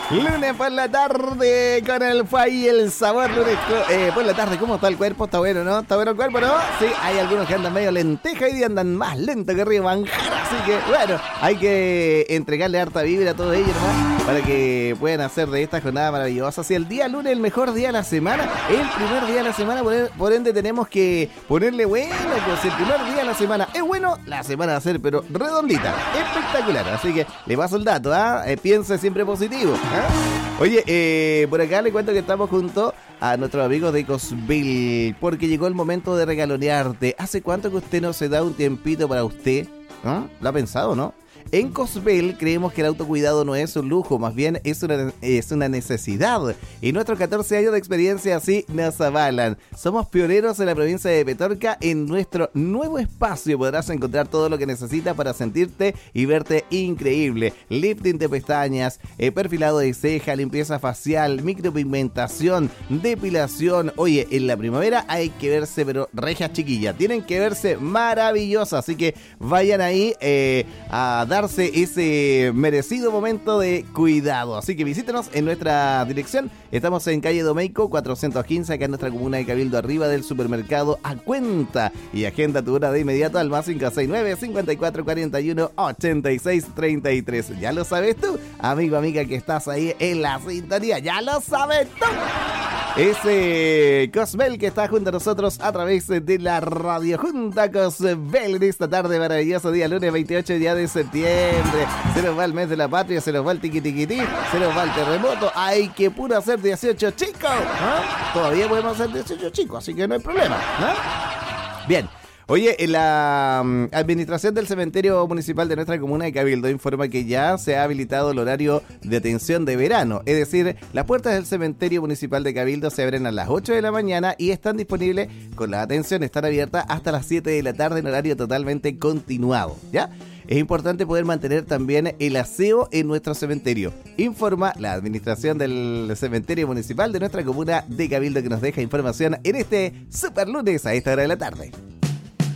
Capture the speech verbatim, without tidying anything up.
Lunes por la tarde con el F y el sabor. Lunes eh, por la tarde, ¿cómo está el cuerpo? ¿Está bueno, no? ¿Está bueno el cuerpo, no? Sí, hay algunos que andan medio lenteja y andan más lento que Río Manjara. Así que, bueno, hay que entregarle harta vibra a todos ellos, ¿no? Para que puedan hacer de esta jornada maravillosa. Si el día lunes, el mejor día de la semana, el primer día de la semana, por, por ende tenemos que ponerle bueno, pues el primer día de la semana es bueno, la semana va a ser, pero redondita, espectacular. Así que le paso el dato, ¿ah? ¿eh? Eh, piense siempre positivo. ¿eh? Oye, eh, por acá le cuento que estamos junto a nuestros amigos de Cosbil, porque llegó el momento de regalonearte. ¿Hace cuánto que usted no se da un tiempito para usted? ¿no? ¿Lo ha pensado, no? En Cosbel creemos que el autocuidado no es un lujo, más bien es una, es una necesidad. Y nuestros catorce años de experiencia así nos avalan. Somos pioneros en la provincia de Petorca. En nuestro nuevo espacio podrás encontrar todo lo que necesitas para sentirte y verte increíble. Lifting de pestañas, eh, perfilado de ceja, limpieza facial, micropigmentación, depilación. Oye, en la primavera hay que verse, pero rejas chiquillas, tienen que verse maravillosas. Así que vayan ahí eh, a dar darse ese merecido momento de cuidado. Así que visítenos en nuestra dirección. Estamos en calle Domeico cuatrocientos quince, acá en nuestra comuna de Cabildo, arriba del supermercado A Cuenta. Y agenda tu hora de inmediato al más cinco seis nueve, cincuenta y cuatro cuarenta y uno, ochenta y seis treinta y tres. ¿Ya lo sabes tú, amigo, amiga, que estás ahí en la sintonía? ¿Ya lo sabes tú? Ese Cosbel que está junto a nosotros a través de la radio. Junta Cosbel en esta tarde maravilloso, día lunes veintiocho día de septiembre. Se nos va el mes de la patria, se nos va el tiquitiquití, se nos va el terremoto. Hay que puro hacer dieciocho chicos, ¿no? Todavía podemos hacer dieciocho chicos, así que no hay problema, ¿no? Bien. Oye, la um, administración del cementerio municipal de nuestra comuna de Cabildo informa que ya se ha habilitado el horario de atención de verano. Es decir, las puertas del cementerio municipal de Cabildo se abren a las ocho de la mañana y están disponibles con la atención, están abiertas hasta las siete de la tarde en horario totalmente continuado, ¿ya? Es importante poder mantener también el aseo en nuestro cementerio. Informa la administración del cementerio municipal de nuestra comuna de Cabildo, que nos deja información en este super lunes a esta hora de la tarde.